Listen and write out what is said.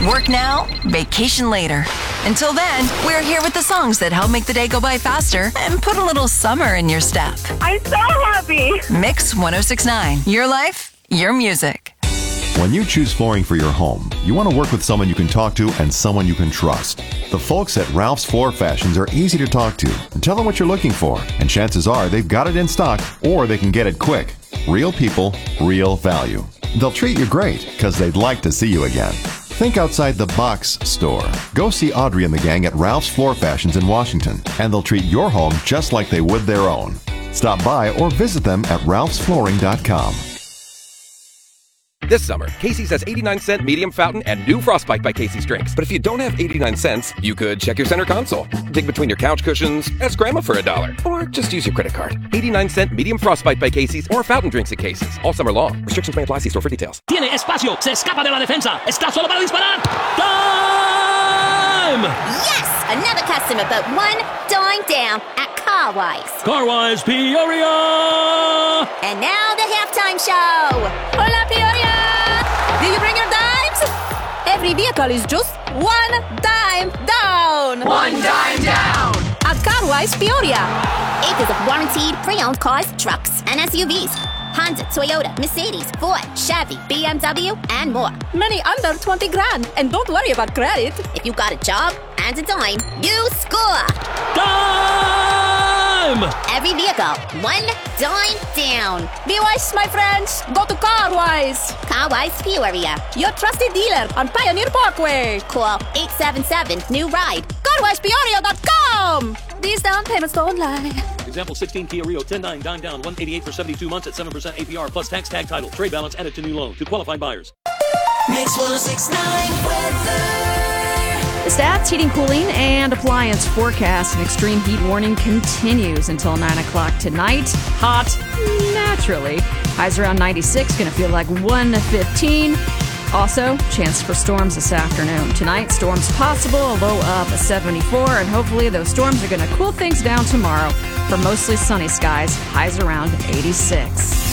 Work now, vacation later. Until then, we're here with the songs that help make the day go by faster and put a little summer in your step. I'm so happy. Mix 1069. Your life, your music. When you choose flooring for your home, you want to work with someone you can talk to and someone you can trust. The folks at Ralph's Floor Fashions are easy to talk to and tell them what you're looking for, and chances are they've got it in stock or they can get it quick. Real people, real value. They'll treat you great because they'd like to see you again. Think outside the box store. Go see Audrey and the gang at Ralph's Floor Fashions in Washington, and they'll treat your home just like they would their own. Stop by or visit them at ralphsflooring.com. This summer, Casey's has 89-cent medium fountain and new Frostbite by Casey's drinks. But if you don't have 89 cents, you could check your center console, dig between your couch cushions, ask Grandma for $1, or just use your credit card. 89-cent medium Frostbite by Casey's or fountain drinks at Casey's all summer long. Restrictions may apply. See store for details. Tiene espacio, se escapa de la defensa, está solo para disparar. Time! Yes! Another customer but one dime down at Carwise. Carwise Peoria! And now the halftime show. Hola, Peoria! Did you bring your dimes? Every vehicle is just one dime down. One dime down. At Carwise Peoria. Acres of warranted pre-owned cars, trucks, and SUVs. Honda, Toyota, Mercedes, Ford, Chevy, BMW, and more. Many under 20 grand. And don't worry about credit. If you got a job and a dime, you score. Dime! Every vehicle, one dime down. Be wise, my friends. Go to Carwise. Carwise Peoria. Your trusted dealer on Pioneer Parkway. Call 877-NEW-RIDE. CarwisePeoria.com. These down payments don't lie. Example 16 Kia Rio 10.9 dime down 188 for 72 months at 7% APR plus tax tag title. Trade balance added to new loan to qualified buyers. Mix 1069 weather. The Stats heating, cooling, and appliance forecast. An extreme heat warning continues until 9 o'clock tonight. Hot, naturally. Highs around 96, going to feel like 115. Also, chance for storms this afternoon. Tonight, storms possible, a low of 74, and hopefully those storms are going to cool things down tomorrow for mostly sunny skies, highs around 86.